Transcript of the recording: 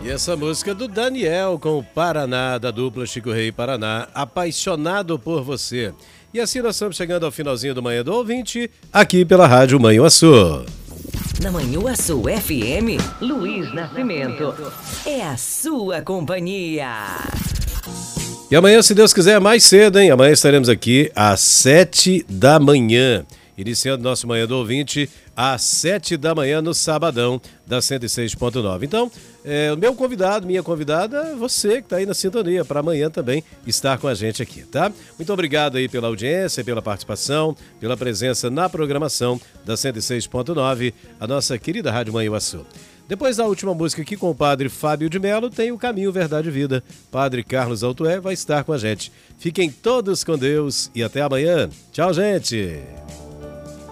E essa música do Daniel com o Paraná, da dupla Chico Rei e Paraná, Apaixonado por Você. E assim nós estamos chegando ao finalzinho do Manhã do Ouvinte, aqui pela Rádio Manhuaçu. Na Manhuaçu FM, Luiz Nascimento. É a sua companhia. E amanhã, se Deus quiser, mais cedo, hein? Amanhã estaremos aqui às 7 da manhã. Iniciando nosso Manhã do Ouvinte às 7 da manhã no Sabadão da 106.9. Então, o meu convidado, minha convidada, você que está aí na sintonia, para amanhã também estar com a gente aqui, tá? Muito obrigado aí pela audiência, pela participação, pela presença na programação da 106.9, a nossa querida Rádio Manhuaçu. Depois da última música aqui com o padre Fábio de Melo, tem o Caminho, Verdade e Vida. Padre Carlos Altué vai estar com a gente. Fiquem todos com Deus e até amanhã. Tchau, gente!